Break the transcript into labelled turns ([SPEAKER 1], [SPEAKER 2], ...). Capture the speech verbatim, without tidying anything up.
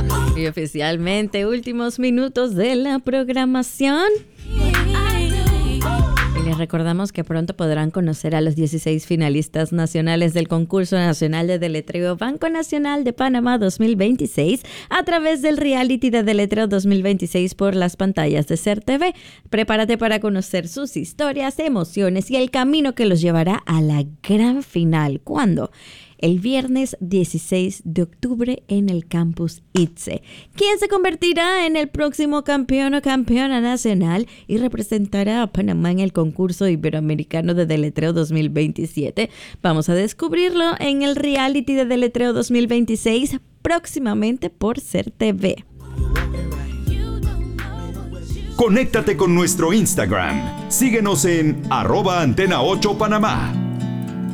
[SPEAKER 1] Y oficialmente, últimos minutos de la programación. Y les recordamos que pronto podrán conocer a los dieciséis finalistas nacionales del Concurso Nacional de Deletreo Banco Nacional de Panamá dos mil veintiséis a través del reality de Deletreo dos mil veintiséis por las pantallas de Ser T V. Prepárate para conocer sus historias, emociones y el camino que los llevará a la gran final. ¿Cuándo? El viernes dieciséis de octubre en el Campus I T S E. ¿Quién se convertirá en el próximo campeón o campeona nacional y representará a Panamá en el concurso iberoamericano de Deletreo dos mil veintisiete? Vamos a descubrirlo en el reality de Deletreo dos mil veintiséis próximamente por Ser T V.
[SPEAKER 2] Conéctate con nuestro Instagram. Síguenos en arroba antena ocho Panamá.